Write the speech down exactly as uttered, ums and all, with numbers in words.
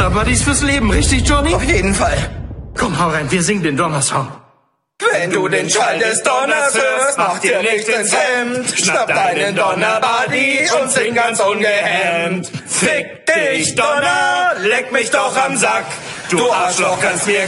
Donnerbuddies fürs Leben, richtig, Johnny? Auf jeden Fall. Komm, hau rein, wir singen den Donnersong. Wenn du den Schall des Donners hörst, mach dir nicht ins Hemd. Schnapp deinen Donnerbuddy und sing ganz ungehemmt. Fick dich, Donner, leck mich doch am Sack. Du Arschloch kannst mir